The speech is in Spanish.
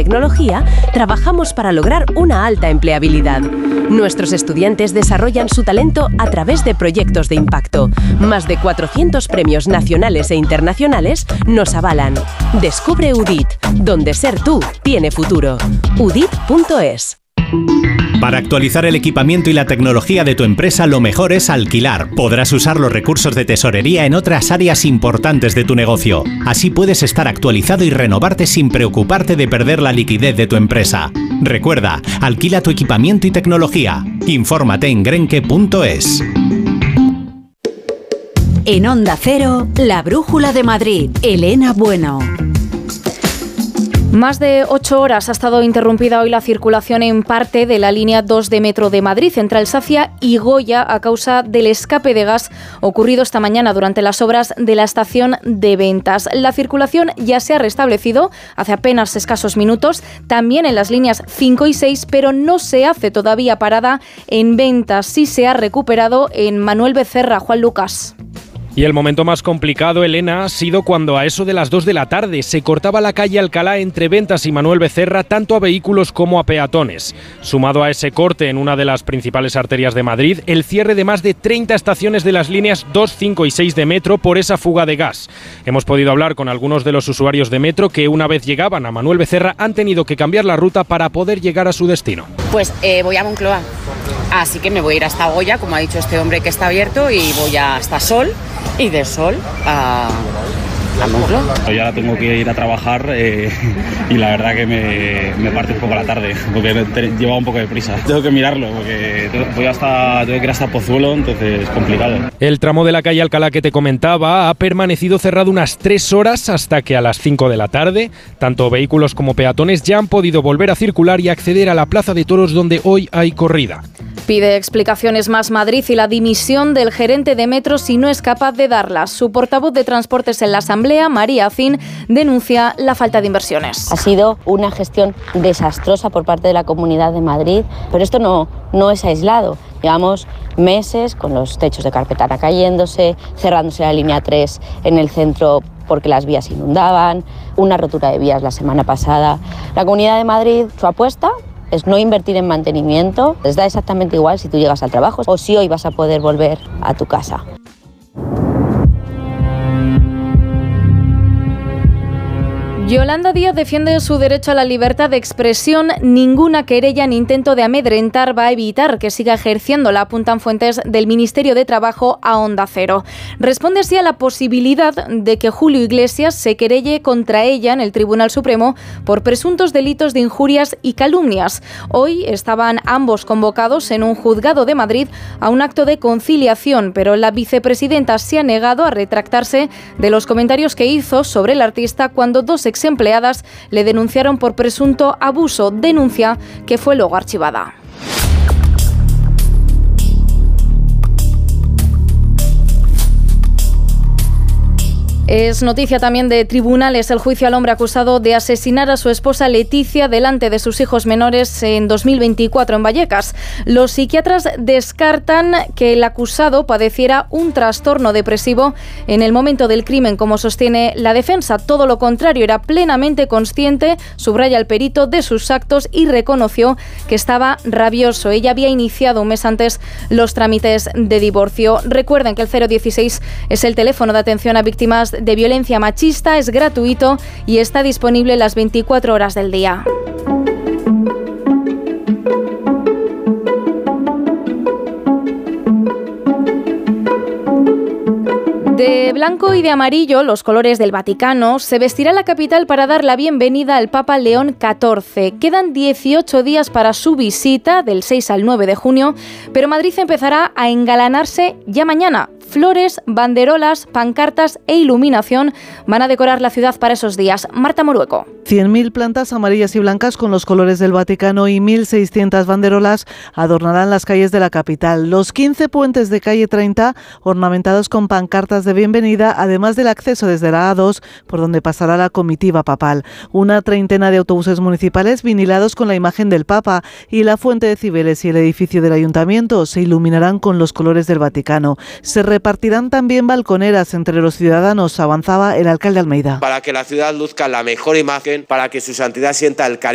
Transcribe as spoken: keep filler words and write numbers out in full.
tecnología, trabajamos para lograr una alta empleabilidad. Nuestros estudiantes desarrollan su talento a través de proyectos de impacto. Más de cuatrocientos premios nacionales e internacionales nos avalan. Descubre U D I T, donde ser tú tiene futuro. U D I T punto es. Para actualizar el equipamiento y la tecnología de tu empresa, lo mejor es alquilar. Podrás usar los recursos de tesorería en otras áreas importantes de tu negocio. Así puedes estar actualizado y renovarte sin preocuparte de perder la liquidez de tu empresa. Recuerda, alquila tu equipamiento y tecnología. Infórmate en grenke punto es. En Onda Cero, la Brújula de Madrid. Elena Bueno. Más de ocho horas ha estado interrumpida hoy la circulación en parte de la línea dos de Metro de Madrid entre Alsacia y Goya a causa del escape de gas ocurrido esta mañana durante las obras de la estación de Ventas. La circulación ya se ha restablecido hace apenas escasos minutos, también en las líneas cinco y seis, pero no se hace todavía parada en Ventas. Sí se ha recuperado en Manuel Becerra. Juan Lucas. Y el momento más complicado, Elena, ha sido cuando a eso de las dos de la tarde se cortaba la calle Alcalá entre Ventas y Manuel Becerra tanto a vehículos como a peatones. Sumado a ese corte en una de las principales arterias de Madrid, el cierre de más de treinta estaciones de las líneas dos, cinco y seis de Metro por esa fuga de gas. Hemos podido hablar con algunos de los usuarios de Metro que una vez llegaban a Manuel Becerra han tenido que cambiar la ruta para poder llegar a su destino. Pues eh, voy a Moncloa, así que me voy a ir hasta Goya, como ha dicho este hombre que está abierto, y voy hasta Sol. Y de Sol a, a Moncloa. Yo ahora tengo que ir a trabajar eh, y la verdad que me, me parte un poco la tarde, porque lleva un poco de prisa. Tengo que mirarlo, porque voy hasta, tengo que ir hasta Pozuelo, entonces es complicado. El tramo de la calle Alcalá que te comentaba ha permanecido cerrado unas tres horas hasta que a las cinco de la tarde, tanto vehículos como peatones ya han podido volver a circular y acceder a la Plaza de Toros donde hoy hay corrida. Pide explicaciones Más Madrid y la dimisión del gerente de Metro si no es capaz de darlas. Su portavoz de Transportes en la Asamblea, María Acín, denuncia la falta de inversiones. Ha sido una gestión desastrosa por parte de la Comunidad de Madrid, pero esto no, no es aislado. Llevamos meses con los techos de carpetana cayéndose, cerrándose la línea tres en el centro porque las vías inundaban, una rotura de vías la semana pasada. La Comunidad de Madrid, su apuesta es no invertir en mantenimiento. Les da exactamente igual si tú llegas al trabajo o si hoy vas a poder volver a tu casa. Yolanda Díaz defiende su derecho a la libertad de expresión. Ninguna querella ni intento de amedrentar va a evitar que siga ejerciéndola, apuntan fuentes del Ministerio de Trabajo a Onda Cero. Responde así a la posibilidad de que Julio Iglesias se querelle contra ella en el Tribunal Supremo por presuntos delitos de injurias y calumnias. Hoy estaban ambos convocados en un juzgado de Madrid a un acto de conciliación, pero la vicepresidenta se ha negado a retractarse de los comentarios que hizo sobre el artista cuando dos ex empleadas le denunciaron por presunto abuso, denuncia que fue luego archivada. Es noticia también de tribunales el juicio al hombre acusado de asesinar a su esposa Leticia delante de sus hijos menores en dos mil veinticuatro en Vallecas. Los psiquiatras descartan que el acusado padeciera un trastorno depresivo en el momento del crimen, como sostiene la defensa. Todo lo contrario, era plenamente consciente, subraya el perito, de sus actos y reconoció que estaba rabioso. Ella había iniciado un mes antes los trámites de divorcio. Recuerden que el cero dieciséis es el teléfono de atención a víctimas de violencia machista, es gratuito y está disponible las veinticuatro horas del día. De blanco y de amarillo, los colores del Vaticano, se vestirá la capital para dar la bienvenida al Papa León catorce. Quedan dieciocho días para su visita, del seis al nueve de junio, pero Madrid empezará a engalanarse ya mañana. Flores, banderolas, pancartas e iluminación van a decorar la ciudad para esos días. Marta Morueco. cien mil plantas amarillas y blancas con los colores del Vaticano y mil seiscientas banderolas adornarán las calles de la capital. Los quince puentes de calle treinta ornamentados con pancartas de bienvenida, además del acceso desde la A dos, por donde pasará la comitiva papal. Una treintena de autobuses municipales vinilados con la imagen del Papa y la Fuente de Cibeles y el edificio del Ayuntamiento se iluminarán con los colores del Vaticano. Se repartirán también balconeras entre los ciudadanos, avanzaba el alcalde Almeida. Para que la ciudad luzca la mejor imagen, para que su santidad sienta el cariño